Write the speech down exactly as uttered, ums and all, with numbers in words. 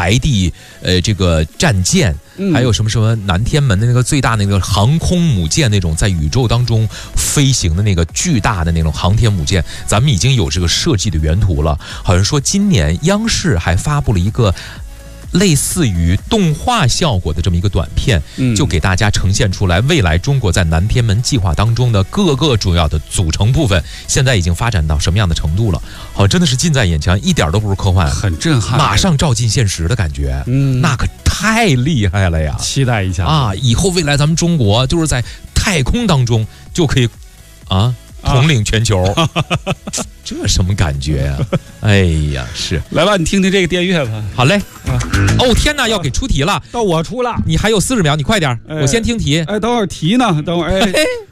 海底呃这个战舰，还有什么什么南天门的那个最大的那个航空母舰，那种在宇宙当中飞行的那个巨大的那种航天母舰，咱们已经有这个设计的原图了。好像说今年央视还发布了一个类似于动画效果的这么一个短片，就给大家呈现出来未来中国在南天门计划当中的各个主要的组成部分，现在已经发展到什么样的程度了。好，真的是近在眼前，一点都不是科幻， 很震撼， 马上照进现实的感觉。嗯，那可太厉害了呀！ 期待一下啊！以后未来咱们中国就是在太空当中就可以啊统领全球，啊、这什么感觉呀、啊？哎呀，是， 来吧，你听听这个电乐吧。 好嘞。啊、哦天哪，要给出题了， 到我出了， 你还有四十秒，你快点，哎、我先听题。 哎，等会儿题呢？等会儿，哎。